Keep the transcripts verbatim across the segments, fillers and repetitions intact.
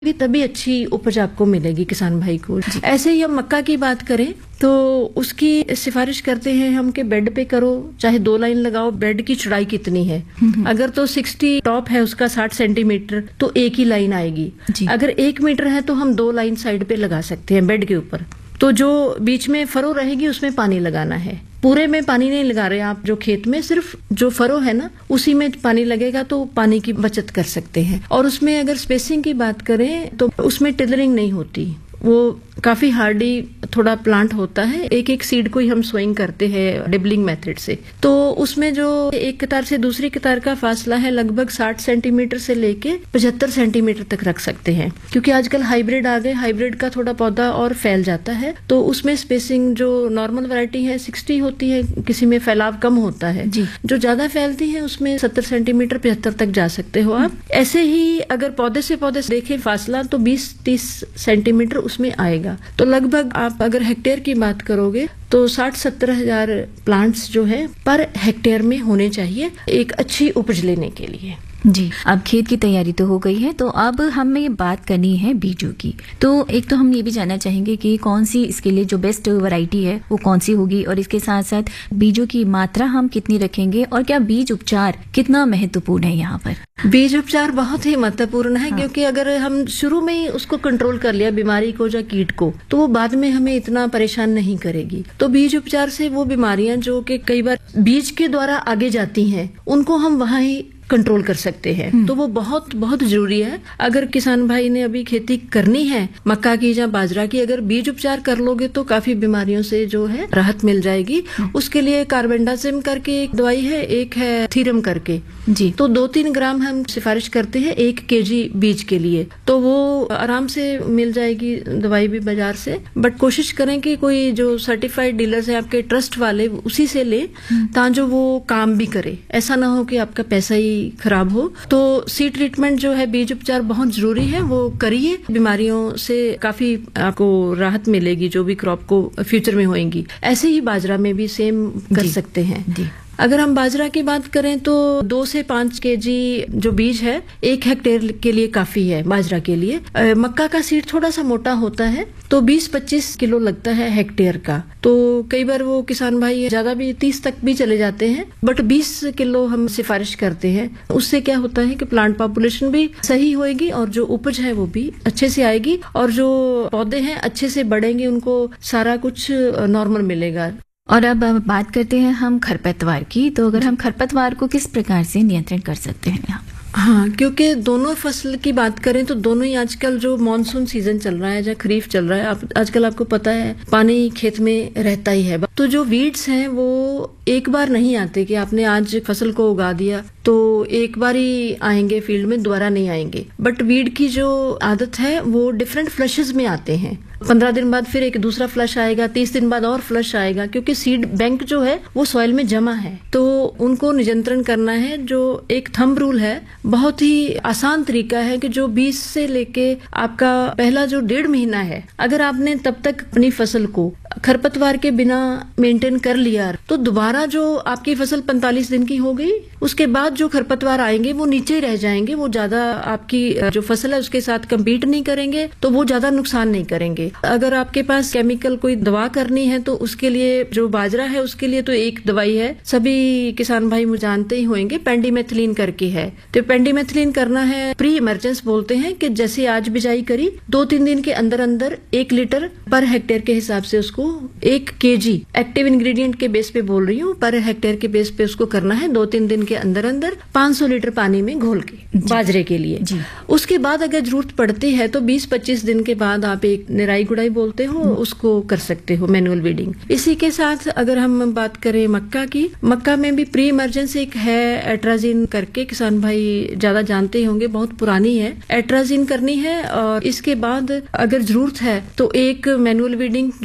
भी तभी अच्छी उपज आपको मिलेगी किसान भाई को। ऐसे ही हम मक्का की बात करें तो उसकी सिफारिश करते हैं हम कि बेड पे करो, चाहे दो लाइन लगाओ। बेड की चौड़ाई कितनी है? अगर तो साठ टॉप है उसका साठ सेंटीमीटर तो एक ही लाइन आएगी। अगर एक मीटर है तो हम दो लाइन साइड पे लगा सकते हैं बेड के ऊपर। तो जो बीच में फरो रहेगी उसमें पानी लगाना है। पूरे में पानी नहीं लगा रहे आप, जो खेत में सिर्फ जो फरो है ना उसी में पानी लगेगा तो पानी की बचत कर सकते हैं। और उसमें अगर स्पेसिंग की बात करें तो उसमें टिलरिंग नहीं होती, वो काफी हार्डी थोड़ा प्लांट होता है। एक एक सीड को ही हम सोइंग करते हैं डिबलिंग मेथड से। तो उसमें जो एक कतार से दूसरी कतार का फासला है लगभग साठ सेंटीमीटर से लेके पचहत्तर सेंटीमीटर तक रख सकते हैं, क्योंकि आजकल हाइब्रिड आ गए। हाइब्रिड का थोड़ा पौधा और फैल जाता है, तो उसमें स्पेसिंग जो नॉर्मल वैरायटी है साठ होती है, किसी में फैलाव कम होता है। जो ज्यादा फैलती है उसमें सत्तर सेंटीमीटर पचहत्तर तक जा सकते हो आप। ऐसे ही अगर पौधे से पौधे देखें फासला तो बीस तीस सेंटीमीटर उसमें आएगा। तो लगभग आप अगर हेक्टेयर की बात करोगे तो साठ सत्तर हजार प्लांट्स जो है पर हेक्टेयर में होने चाहिए एक अच्छी उपज लेने के लिए। जी, अब खेत की तैयारी तो हो गई है, तो अब हमें बात करनी है बीजों की। तो एक तो हम ये भी जानना चाहेंगे कि कौन सी इसके लिए जो बेस्ट वैरायटी है वो कौन सी होगी, और इसके साथ साथ बीजों की मात्रा हम कितनी रखेंगे, और क्या बीज उपचार कितना महत्वपूर्ण है यहाँ पर? बीज उपचार बहुत ही महत्वपूर्ण है। हाँ। क्योंकि अगर हम शुरू में ही उसको कंट्रोल कर लिया बीमारी को या कीट को, तो वो बाद में हमें इतना परेशान नहीं करेगी। तो बीज उपचार से वो बीमारियां जो कि कई बार बीज के द्वारा आगे जाती हैं उनको हम वहां ही कंट्रोल कर सकते हैं। तो वो बहुत बहुत जरूरी है। अगर किसान भाई ने अभी खेती करनी है मक्का की या बाजरा की, अगर बीज उपचार कर लोगे तो काफी बीमारियों से जो है राहत मिल जाएगी। उसके लिए कार्बेंडाजिम करके एक दवाई है, एक है थीरम करके जी, तो दो तीन ग्राम हम सिफारिश करते हैं एक केजी बीज के लिए। तो वो आराम से मिल जाएगी दवाई भी बाजार से, बट कोशिश करें कि कोई जो सर्टिफाइड डीलर्स है आपके ट्रस्ट वाले उसी से ले, ताकि वो काम भी करे। ऐसा ना हो कि आपका पैसा ही खराब हो। तो सीड ट्रीटमेंट जो है बीज उपचार बहुत जरूरी है, वो करिए। बीमारियों से काफी आपको राहत मिलेगी जो भी क्रॉप को फ्यूचर में होएंगी। ऐसे ही बाजरा में भी सेम कर सकते हैं। जी। अगर हम बाजरा की बात करें तो दो से पांच केजी जो बीज है एक हेक्टेयर के लिए काफी है बाजरा के लिए। आ, मक्का का सीड थोड़ा सा मोटा होता है तो बीस पच्चीस किलो लगता है हेक्टेयर का। तो कई बार वो किसान भाई ज्यादा भी तीस तक भी चले जाते हैं, बट बीस किलो हम सिफारिश करते हैं। उससे क्या होता है कि प्लांट पॉपुलेशन भी सही होएगी और जो उपज है वो भी अच्छे से आएगी, और जो पौधे हैं अच्छे से बढ़ेंगे, उनको सारा कुछ नॉर्मल मिलेगा। और अब बात करते हैं हम खरपतवार की। तो अगर हम खरपतवार को किस प्रकार से नियंत्रण कर सकते हैं यहाँ? हाँ, क्योंकि दोनों फसल की बात करें तो दोनों ही आजकल जो मॉनसून सीजन चल रहा है या खरीफ चल रहा है, आप आजकल आपको पता है पानी खेत में रहता ही है। तो जो वीड्स हैं वो एक बार नहीं आते कि आपने आज फसल को उगा दिया तो एक बार ही आएंगे फील्ड में, दोबारा नहीं आएंगे। बट वीड की जो आदत है वो डिफरेंट फ्लशेस में आते हैं। पंद्रह दिन बाद फिर एक दूसरा फ्लश आएगा, तीस दिन बाद और फ्लश आएगा, क्योंकि सीड बैंक जो है वो सॉइल में जमा है। तो उनको नियंत्रण करना है। जो एक थंब रूल है, बहुत ही आसान तरीका है कि जो बीज से लेके आपका पहला जो डेढ़ महीना है, अगर आपने तब तक अपनी फसल को खरपतवार के बिना मेंटेन कर लिया तो दोबारा जो आपकी फसल पैंतालीस दिन की हो गई, उसके बाद जो खरपतवार आएंगे वो नीचे ही रह जाएंगे। वो ज्यादा आपकी जो फसल है उसके साथ कम्पीट नहीं करेंगे, तो वो ज्यादा नुकसान नहीं करेंगे। अगर आपके पास केमिकल कोई दवा करनी है तो उसके लिए जो बाजरा है उसके लिए तो एक दवाई है, सभी किसान भाई मुझे जानते ही होंगे, पेंडिमेथिलीन करके है। तो पेंडिमेथिलीन करना है, प्री इमरजेंस बोलते हैं, कि जैसे आज बिजाई करी दो तीन दिन के अंदर अंदर एक लीटर पर हेक्टेयर के हिसाब से उसको एक केजी एक्टिव इंग्रेडिएंट के बेस पे बोल रही हूँ, पर हेक्टेयर के बेस पे उसको करना है दो तीन दिन के अंदर अंदर पाँच सौ लीटर पानी में घोल के बाजरे के लिए। उसके बाद अगर जरूरत पड़ती है तो बीस पच्चीस दिन के बाद आप एक निराई गुड़ाई बोलते हो उसको कर सकते हो, मैनुअल वीडिंग। इसी के साथ अगर हम बात करें मक्का की, मक्का में भी प्री इमरजेंसी एक है एट्राजिन करके, किसान भाई ज्यादा जानते होंगे, बहुत पुरानी है। एट्राजिन करनी है और इसके बाद अगर जरूरत है तो एक मैनुअल वीडिंग जो बोलते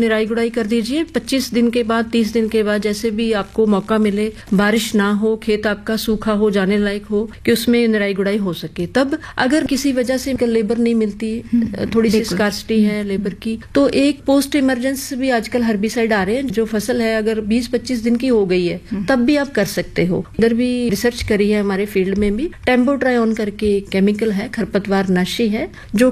निराई गुड़ाई कर दीजिए। पच्चीस दिन के बाद, तीस दिन के बाद, जैसे भी आपको मौका मिले, बारिश ना हो, खेत आपका सूखा हो, जाने लायक हो, कि उसमें निराई गुड़ाई हो सके। तब अगर किसी वजह से लेबर नहीं मिलती, थोड़ी सी स्कार्सिटी है लेबर की, तो एक पोस्ट इमरजेंस भी आजकल हर्बिसाइड आ रहे हैं। जो फसल है अगर बीस पच्चीस दिन की हो गई है तब भी आप कर सकते हो। इधर भी रिसर्च करी है हमारे फील्ड में भी। टेम्बोट्रायन करके केमिकल है, खरपतवार नाशी है, जो